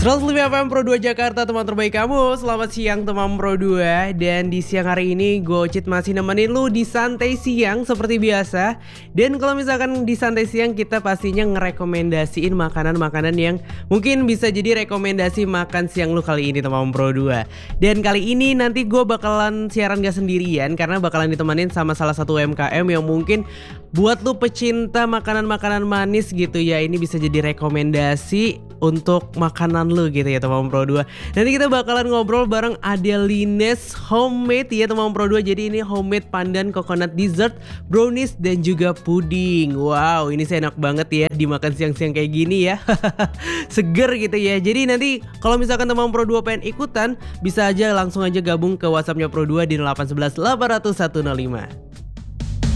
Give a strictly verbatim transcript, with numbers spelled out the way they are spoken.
seratus lima F M Pro dua Jakarta, teman terbaik kamu. Selamat siang teman Pro dua. Dan di siang hari ini gue Ocit masih nemenin lu di santai siang seperti biasa. Dan kalau misalkan di santai siang kita pastinya ngerekomendasiin makanan-makanan yang mungkin bisa jadi rekomendasi makan siang lu kali ini teman Pro dua. Dan kali ini nanti gue bakalan siaran gak sendirian, karena bakalan ditemenin sama salah satu U M K M yang mungkin buat lu pecinta makanan-makanan manis gitu ya, ini bisa jadi rekomendasi untuk makanan lu gitu ya teman Pro dua. Nanti kita bakalan ngobrol bareng Adelines Homemade ya teman Pro dua. Jadi ini homemade pandan coconut dessert, brownies dan juga puding. Wow, ini sih enak banget ya dimakan siang-siang kayak gini ya. Seger gitu ya. Jadi nanti kalau misalkan teman Pro dua pengen ikutan, bisa aja langsung aja gabung ke WhatsAppnya Pro dua di nol delapan satu satu delapan nol nol satu nol lima.